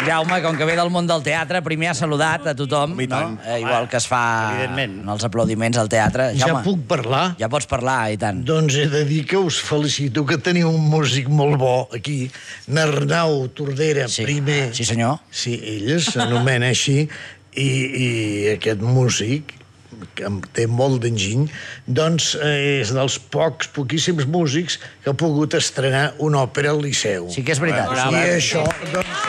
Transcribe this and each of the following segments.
Jaume, com que ve del món del teatre, primer ha saludat a tothom, no? Igual que es fa en els aplaudiments al teatre. Ja puc parlar? Ja pots parlar, i tant. Doncs he de dir que us felicito que teniu un músic molt bo aquí, n'Arnau Tordera, primer. Sí, senyor. Sí, ell s'anomena així, i aquest músic, que té molt d'enginy, doncs és dels poquíssims músics que ha pogut estrenar una òpera al Liceu. Sí que és veritat. I això, doncs...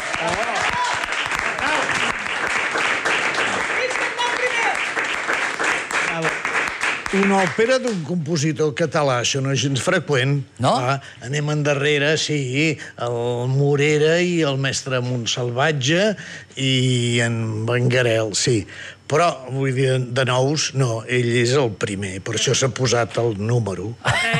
Una òpera d'un compositor català, això no és gens freqüent. No? Anem endarrere, sí, el Morera i el mestre Montsalvatge i en Benguerel, sí. Però, vull dir, de nous, no, ell és el primer, per això s'ha posat el número.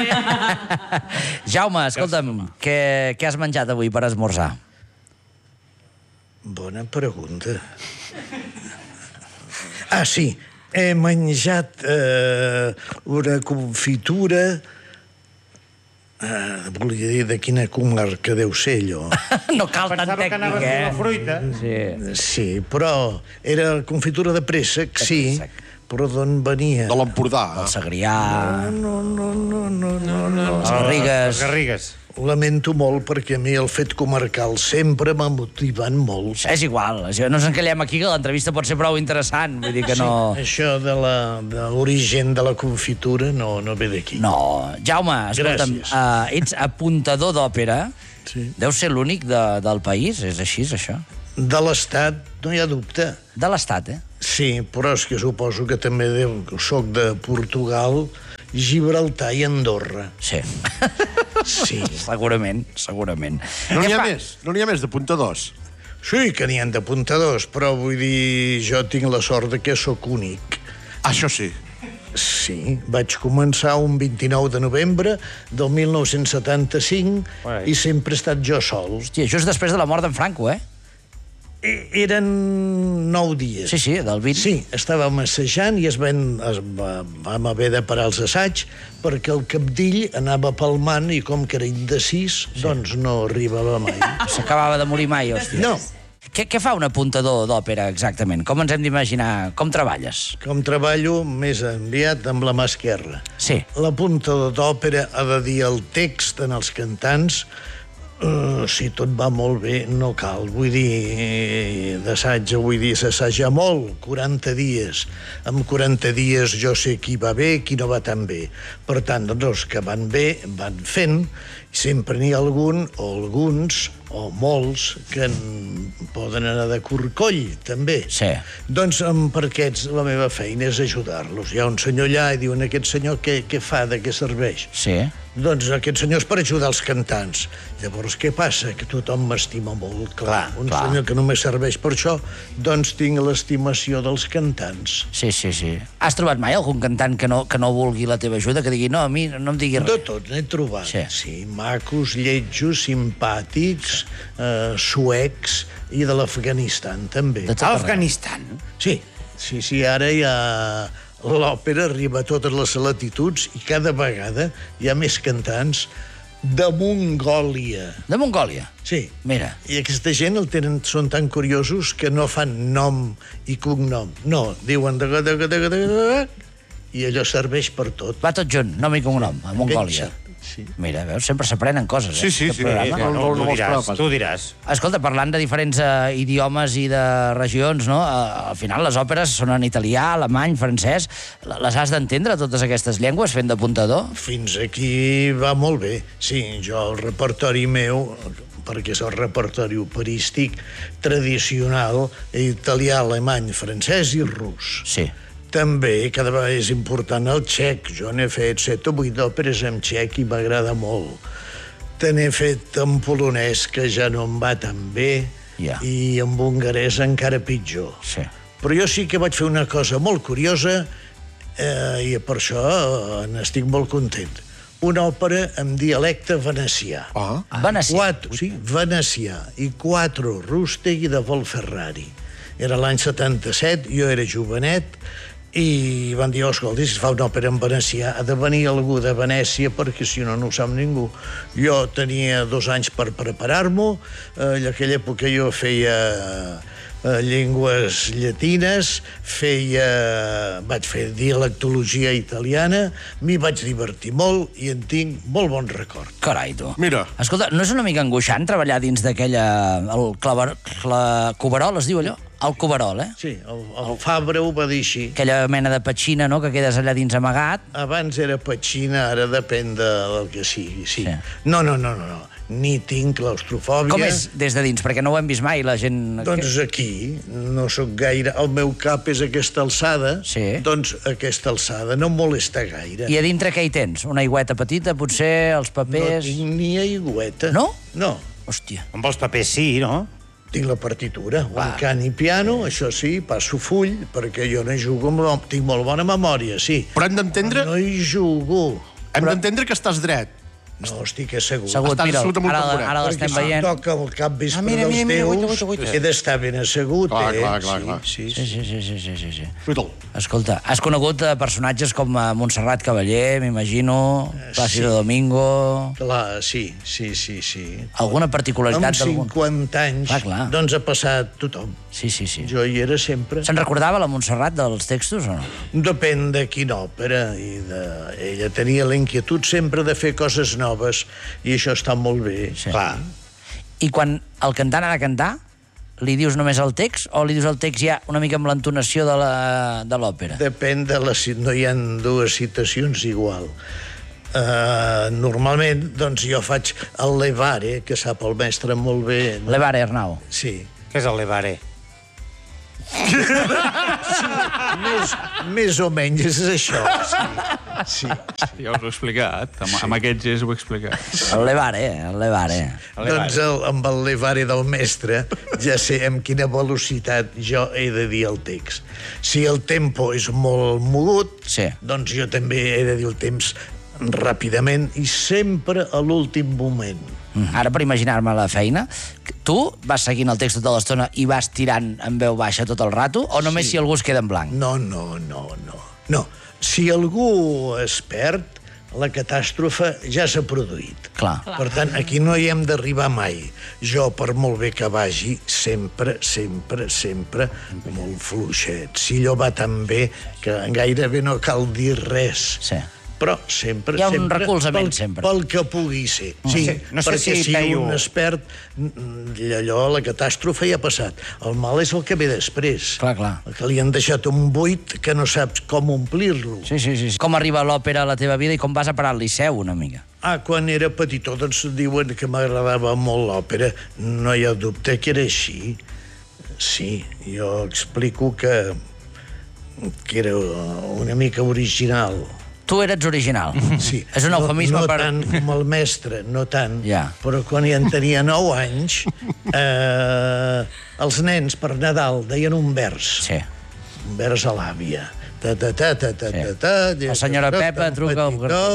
Jaume, escolta'm, què has menjat avui per esmorzar? Bona pregunta. Ah, sí, he menjat una confitura... volia dir de quina comarca deu ser, allò. No cal tan tècnic, Pensava que anaves a la fruita. Sí, però era confitura de préssec, sí, però d'on venia? De l'Empordà. El Segrià... No. Les Garrigues... Les Garrigues. Lamento molt perquè a mi el fet comarcal sempre m'ha motivat molt. És igual, no ens encallem aquí, que l'entrevista pot ser prou interessant, vull dir que no... Això de l'origen de la confitura no ve d'aquí. No. Jaume, escolta'm, ets apuntador d'òpera. Sí. Deu ser l'únic del país, és així, això? De l'Estat, no hi ha dubte. De l'Estat, Sí, però és que suposo que també soc de Portugal, Gibraltar i Andorra. Sí. Sí. Segurament. No n'hi ha més? No n'hi ha més d'apuntadors? Sí que n'hi ha d'apuntadors, però vull dir, jo tinc la sort de que sóc únic. Això sí. Sí, vaig començar un 29 de novembre del 1975 i sempre he estat jo sol. Hòstia, just després de la mort d'en Franco, Eren 9 dies. Sí, del 20. Sí, estàvem assajant i vam haver de parar els assaigs perquè el cabdill anava palmant i com que era indecís, doncs no arribava mai. S'acabava de morir mai, hòstia. No. Què fa un apuntador d'òpera, exactament? Com ens hem d'imaginar? Com treballes? Com treballo més enviat amb la mà esquerra. Sí. L'apuntador d'òpera ha de dir el text en els cantants. Si tot va molt bé, no cal. Vull dir, d'assaig, s'assaja molt, 40 dies. En 40 dies jo sé qui va bé, qui no va tan bé. Per tant, doncs, els que van bé van fent. Sempre n'hi ha algun, o alguns, o molts, que poden anar de corcoll, també. Sí. Doncs per aquests la meva feina és ajudar-los. Hi ha un senyor allà i diuen, aquest senyor què fa, de què serveix? Sí. Doncs aquest senyor és per ajudar els cantants. Llavors, què passa? Que tothom m'estima molt, clar. Un senyor que només serveix per això, doncs tinc l'estimació dels cantants. Sí. Has trobat mai algun cantant que no vulgui la teva ajuda, que digui, no, a mi no em digui res? De tot n'he trobat. Sí, macos, lletjos, simpàtics, suecs i de l'Afganistan, també. De tot Afganistan? Sí, ara ja... L'òpera arriba a totes les latituds i cada vegada hi ha més cantants de Mongòlia. De Mongòlia? Sí. Mira. I aquesta gent són tan curiosos que no fan nom i cognom. No, diuen i allò serveix per tot. Va tot junt, nom i cognom, a Mongòlia. Sí. Mira, veus, sempre s'aprenen coses, Sí. Tu diràs. Escolta, parlant de diferents idiomes i de regions, no? Al final les òperes són en italià, alemany, francès. Les has d'entendre, totes aquestes llengües, fent d'apuntador? Fins aquí va molt bé. Sí, jo el repertori meu, perquè és el repertori operístic tradicional, italià, alemany, francès i rus. Sí. També cada vegada és important el txec. Jo n'he fet 7 o 8 òperes en txec i m'agrada molt. Te n'he fet en polonès, que ja no em va tan bé, i en hongarès encara pitjor. Sí. Però jo sí que vaig fer una cosa molt curiosa i per això n'estic molt content. Una òpera en dialecte venecià. Venecià? Sí, venecià. I 4 Rústegui de Vol Ferrari. Era l'any 77, jo era jovenet, i van dir, escolta, si es fa una òpera en venecià, ha de venir algú de Venècia, perquè si no, no ho sap ningú. Jo tenia 2 anys per preparar-m'ho, en aquella època jo feia llengües llatines, vaig fer dialectologia italiana, m'hi vaig divertir molt i en tinc molt bon record. Carai, tu. Mira. Escolta, no és una mica angoixant treballar dins d'aquella... Coverol, es diu allò? El coverol, eh? Sí, el Fabra ho va dir així. Aquella mena de petxina, no?, que quedes allà dins amagat. Abans era petxina, ara depèn del que sigui, sí. Sí. No, ni tinc claustrofòbia. Com és des de dins? Perquè no ho hem vist mai, la gent... Doncs aquí, no sóc gaire... El meu cap és aquesta alçada, Sí. doncs aquesta alçada no em molesta gaire. I a dintre què hi tens? Una aigüeta petita, potser, els No papers... tinc ni aigüeta. No? No. Hòstia. Amb els papers sí, no? Tinc la partitura, un cant i piano, això sí, passo full, perquè jo no hi jugo, tinc molt bona memòria, sí. Però hem d'entendre... No hi jugo. Hem d'entendre que estàs dret. No, estic assegut. Segut, Estàs mira, assegut amb un tamboret. ara l'estem Perquè veient. si toca el cap vespre dels déus, he d'estar ben assegut, Clar. Sí. Sí. Cuida'l. Escolta, has conegut personatges com Montserrat Cavaller, m'imagino, Plàcido Domingo... Clar, sí. Alguna particularitat Amb d'algun? 50 anys, Clar. doncs ha passat tothom. Sí. Jo hi era sempre. Se'n recordava la Montserrat dels textos o no? Depèn de quina òpera. Ella tenia la inquietud sempre de fer coses noves, i això està molt bé. Sí. Clar. I quan el cantant ha de cantar, li dius només el text o li dius el text ja una mica amb l'entonació de l'òpera? Depèn de no hi ha 2 citacions igual. Normalment, doncs, jo faig el levare, que sap el mestre molt bé. Levare, Arnau. Sí. Què és el levare? Més o menys és això. Sí. Ja us ho he explicat, amb aquests gest ho he explicat. El levare. Doncs amb el levare del mestre ja sé amb quina velocitat jo he de dir el text. Si el tempo és molt mogut, Sí. doncs jo també he de dir el temps ràpidament i sempre a l'últim moment. Ara, per imaginar-me la feina, tu vas seguint el text tota l'estona i vas tirant en veu baixa tot el rato, o només si algú es queda en blanc? No. Si algú es perd, la catàstrofe ja s'ha produït. Clar. Per tant, aquí no hi hem d'arribar mai. Jo, per molt bé que vagi, sempre, molt fluixet. Si allò va tan bé que gairebé no cal dir res. Sí. Però sempre... Hi ha un recolzament, sempre. Pel que pugui ser. Sí, no sé perquè si si Peyu... un es perd, allò, la catàstrofe ja ha passat. El mal és el que ve després. Clar. Que li han deixat un buit que no saps com omplir-lo. Sí. Com arriba l'òpera a la teva vida i com vas a parar al Liceu, una mica? Quan era petitó, doncs diuen que m'agradava molt l'òpera. No hi ha dubte que era així. Sí, jo explico que era una mica original. Tu eres original. Sí. És un eufemisme no per... tant com el mestre, no tant. Ja. Però quan ja en tenia 9 anys, els nens per Nadal deien un vers. Sí. Un vers a l'àvia. La senyora Pepa truca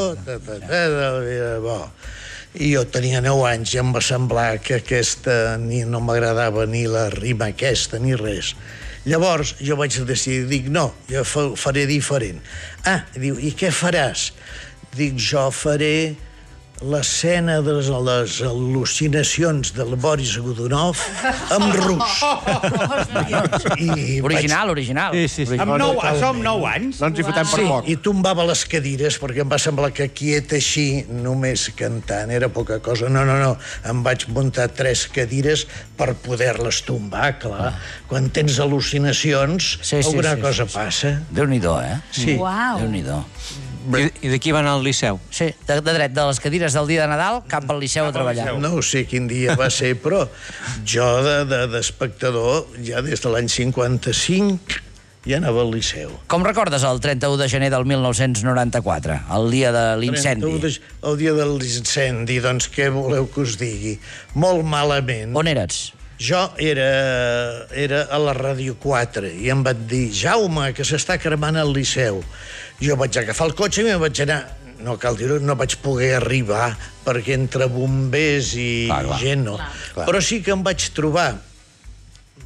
Bo. I jo tenia 9 anys i em va semblar que aquesta no m'agradava ni la rima aquesta ni res. Llavors jo vaig decidir, dic, no, jo faré diferent. Diu, i què faràs? Dic, jo faré l'escena de les al·lucinacions del Boris Godunov amb rus. Original. Sí. Amb 9 anys? No ens hi fotem per Sí, poc. i tombava les cadires, perquè em va semblar que quiet així, només cantant, era poca cosa. No. Em vaig muntar 3 cadires per poder-les tombar, clar. Quan tens al·lucinacions, alguna cosa passa. Déu-n'hi-do, Sí. Uau. Déu-n'hi-do. I d'aquí va anar al Liceu? Sí, de dret, de les cadires del dia de Nadal cap al Liceu a treballar. No ho sé quin dia va ser, però jo d'espectador, ja des de l'any 55, ja anava al Liceu. Com recordes el 31 de gener del 1994, el dia de l'incendi? El dia de l'incendi, doncs què voleu que us digui? Molt malament. On eres? Jo era a la Ràdio 4 i em van dir, Jaume, que s'està cremant al Liceu. Jo vaig agafar el cotxe i me'n vaig anar. No cal dir-ho, no vaig poder arribar perquè entre bombers i gent no. Però sí que em vaig trobar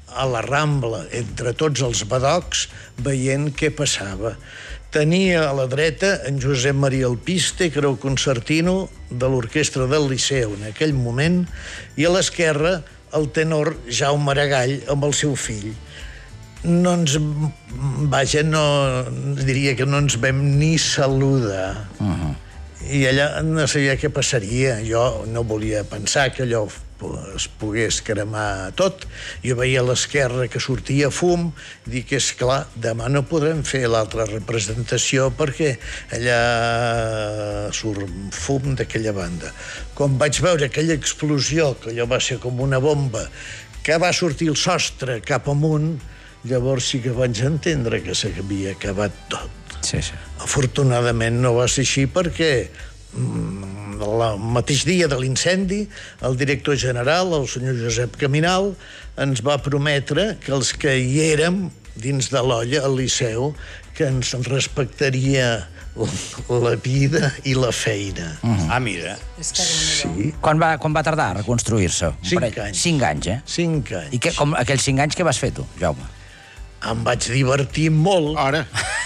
a la Rambla, entre tots els badocs, veient què passava. Tenia a la dreta en Josep Maria Alpiste, que era el concertino de l'orquestra del Liceu en aquell moment, i a l'esquerra el tenor Jaume Aragall amb el seu fill. No ens... Vaja, no... diria que no ens vam ni saludar. I allà no sabia què passaria. Jo no volia pensar que allò es pogués cremar tot. Jo veia a l'esquerra que sortia fum, dic, és clar, demà no podrem fer l'altra representació perquè allà surt fum d'aquella banda. Quan vaig veure aquella explosió, que allò va ser com una bomba, que va sortir el sostre cap amunt, llavors sí que vaig entendre que s'havia acabat tot. Sí, sí. Afortunadament no va ser així perquè el mateix dia de l'incendi, el director general, el senyor Josep Caminal, ens va prometre que els que hi érem dins de l'olla, al Liceu, que ens respectaria la vida i la feina. Mira. Sí, Quan va tardar a reconstruir-se? 5 anys. 5 anys, eh? 5 anys. I aquells 5 anys què vas fer, tu, Jaume? Em vaig divertir molt. Ara.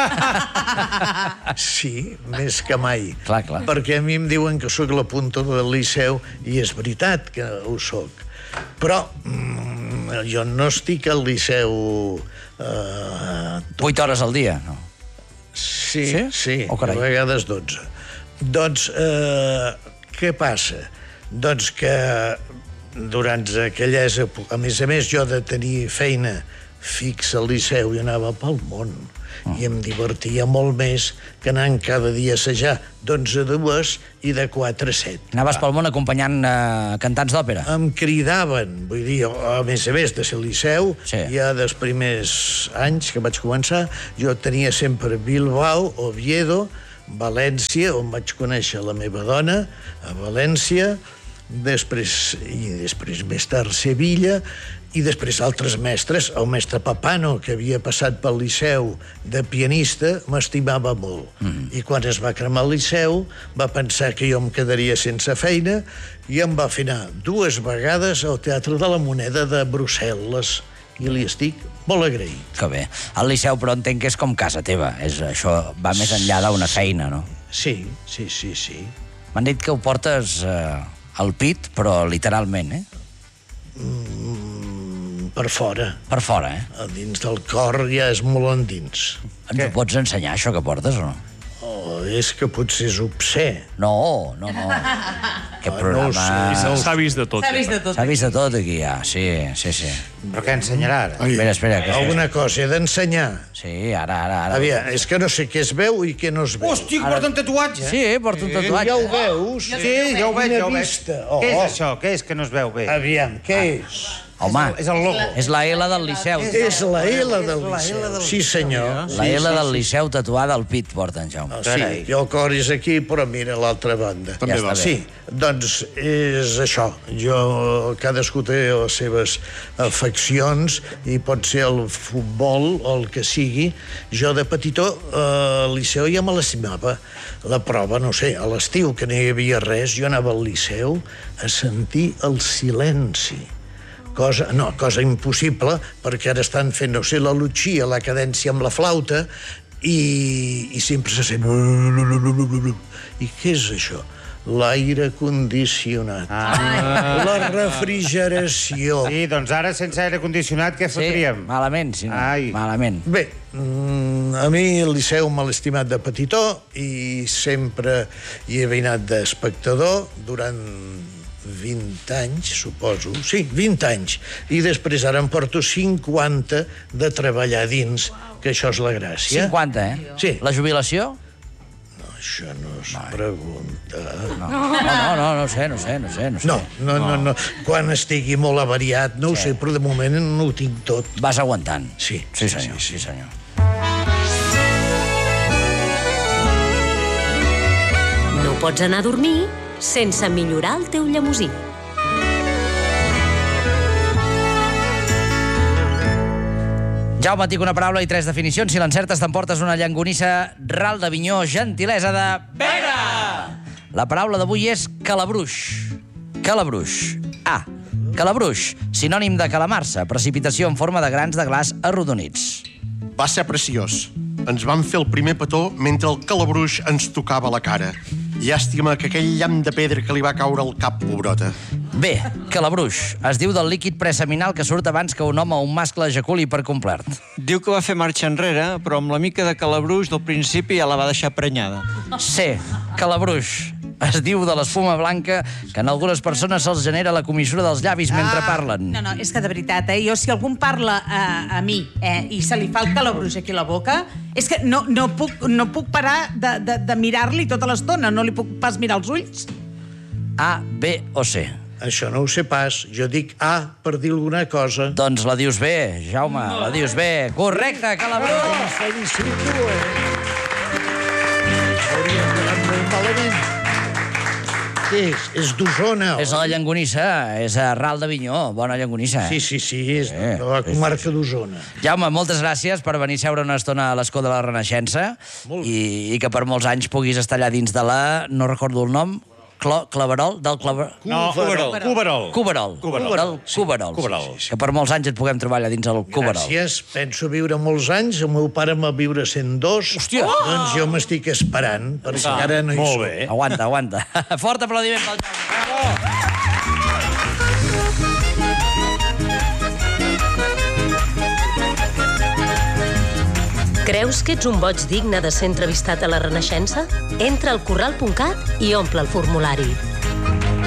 Sí, més que mai. Clar. Perquè a mi em diuen que sóc la punta del Liceu i és veritat que ho sóc. Però jo no estic al Liceu... 8 hores al dia, no? Sí, Oh, a carai. vegades 12. Doncs, què passa? Doncs que durant aquelles èpoques... A més, jo de tenir feina fixa al Liceu i anava pel món. I em divertia molt més que anant cada dia a assajar d'11 a 2 i de 4 a 7. Anaves pel món acompanyant cantants d'òpera? Em cridaven, vull dir, a més de ser al Liceu, Sí. ja dels primers anys que vaig començar, jo tenia sempre Bilbao, Oviedo, València, on vaig conèixer la meva dona, a València, després més tard Sevilla, i després altres mestres. El mestre Papano, que havia passat pel Liceu de pianista, m'estimava molt. I quan es va cremar el Liceu, va pensar que jo em quedaria sense feina i em va afinar 2 vegades al Teatre de la Moneda de Brussel·les. I li estic molt agraït. Que bé. El Liceu, però, entenc que és com casa teva. Això va més enllà d'una feina, no? Sí. M'han dit que ho portes al pit, però literalment, eh? Per fora. Per fora, eh? A dins del cor ja és molt endins. Ens ho pots ensenyar, això que portes, o no? És que potser és obscè. No. Que programa... No ho sé. S'ha vist de tot. S'ha vist de tot. S'ha vist de tot aquí, ja. Sí. Però què ensenyarà ara? Espera. Que Alguna cosa he d'ensenyar. Sí, ara. Aviam, és que no sé què es veu i què no es veu. Hosti, que porta un tatuatge. Sí, porto un tatuatge. Ja ho veus? Sí, ja ho veig, ja ho veig. Vista. Què és això? Què és que no es veu bé? Aviam, què és? Home, És el logo. és la L del Liceu. És la L del Liceu. Sí, senyor. La L del Liceu tatuada al pit porta en Jaume. Sí, i el cor és aquí, però mira l'altra banda. També va. Sí, doncs és això. Cadascú té les seves afeccions i pot ser el futbol o el que sigui. Jo de petitó al Liceu ja me l'estimava. La prova, no sé, a l'estiu que no hi havia res, jo anava al Liceu a sentir el silenci. Cosa impossible, perquè ara estan fent, no sé, la Lucia, la cadència amb la flauta, i sempre se sent... I què és això? L'aire condicionat. La refrigeració. Sí, doncs ara sense aire condicionat què Sí, fotríem? malament, si no. Ai. Malament. Bé, a mi el Liceu me l'he estimat de petitó i sempre hi he anat d'espectador durant 20 anys, suposo. Sí, 20 anys. I després ara em porto 50 de treballar dins, que això és la gràcia. 50, eh? Sí. La jubilació? No, això no es pregunta. No sé. No. Quan estigui molt avariat, no ho sé, però de moment no ho tinc tot. Vas aguantant. Sí, Sí, senyor. No pots anar a dormir sense millorar el teu llemosí. Jaume, et dic una paraula i 3 definicions. Si l'encertes, t'emportes una llangonissa ral d'Avinyó, gentilesa de Pere! La paraula d'avui és calabruix. Calabruix. A. Calabruix, sinònim de calamarsa, precipitació en forma de grans de glaç arrodonits. Va ser preciós. Ens van fer el primer petó mentre el calabruix ens tocava la cara. Llàstima que aquell llamp de pedra que li va caure al cap, pobrota. Bé, calabruix. Es diu del líquid preseminal que surt abans que un home o un mascle ejaculi per complet. Diu que va fer marxa enrere, però amb la mica de calabruix del principi ja la va deixar prenyada. C. Calabruix. Es diu de l'esfuma blanca que en algunes persones se'ls genera la comissura dels llavis mentre parlen. No, és que de veritat, jo si algú em parla a mi i se li fa el calabruix aquí a la boca, és que no puc parar de mirar-li tota l'estona, no li puc pas mirar els ulls. A, B o C. Això no ho sé pas. Jo dic A per dir alguna cosa. Doncs la dius bé, Jaume, la dius bé. Correcte, calabruix! Felicito, Hauríem quedat molt malament. Què és? És d'Osona. És la llonganissa, és a Ral d'Avinyó, bona llonganissa. Sí, és de la comarca d'Osona. Jaume, moltes gràcies per venir a seure una estona a l'escó de la Renaixença i que per molts anys puguis estar allà dins de la... no recordo el nom... Claverol? Del Claverol? No, Cuberol. Cuberol. Del Cuberol. Que per molts anys et puguem trobar allà dins el Cuberol. Gràcies. Penso viure molts anys. El meu pare em va viure 102. Hòstia! Doncs jo m'estic esperant, perquè encara no hi soc. Molt bé. Aguanta. Fort aplaudiment pel Jaume. Creus que ets un boig digne de ser entrevistat a la Renaixença? Entra al corral.cat i omple el formulari.